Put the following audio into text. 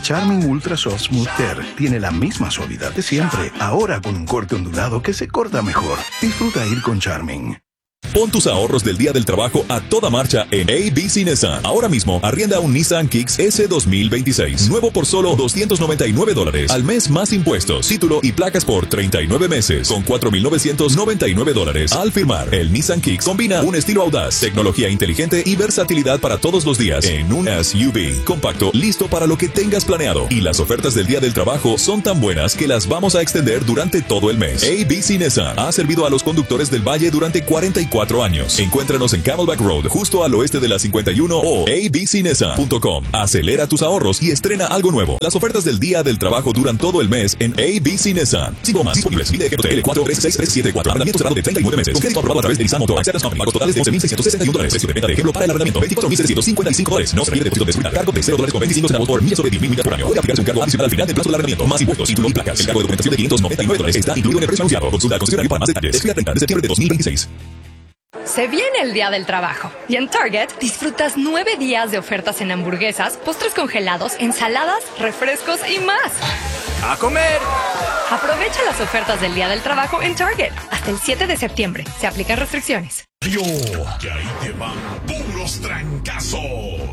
Charmin Ultra Soft Smooth Tear tiene la misma suavidad de siempre, ahora con un corte ondulado que se corta mejor. Disfruta ir con Charmin. Pon tus ahorros del Día del Trabajo a toda marcha en ABC Nissan. Ahora mismo, arrienda un Nissan Kicks S 2026. Nuevo por solo $299. Al mes más impuestos, título y placas por 39 meses. Con $4,999. Al firmar, el Nissan Kicks combina un estilo audaz, tecnología inteligente y versatilidad para todos los días. En un SUV compacto, listo para lo que tengas planeado. Y las ofertas del Día del Trabajo son tan buenas que las vamos a extender durante todo el mes. ABC Nissan ha servido a los conductores del Valle durante 44 años. Encuéntranos en Camelback Road, justo al oeste de la 51 o abcnissan.com. Acelera tus ahorros y estrena algo nuevo. Las ofertas del Día del Trabajo duran todo el mes en ABC Nissan. 5 más disponibles. Mide ejemplo L4366374. Arrendamiento cerrado de 39 meses. Con crédito aprobado a través de Nissan Motor. Access Company. Pagos totales de $11,661. Precio de venta de ejemplo para el arrendamiento $24,755. No se requiere depósito de seguridad. Cargo de $0,25 por millas sobre 10,000 millas por año. Puede aplicarse un cargo adicional al final del plazo del arrendamiento. Más impuestos, título y placas. El cargo de documentación de $599 está incluido en el precio anunciado. Consulta al concesionario para más detalles. Desde el 30 de septiembre de 2026. Se viene el Día del Trabajo y en Target disfrutas 9 días de ofertas en hamburguesas, postres congelados, ensaladas, refrescos y más. ¡A comer! Aprovecha las ofertas del Día del Trabajo en Target hasta el 7 de septiembre. Se aplican restricciones. Que ahí te van puros trancazos.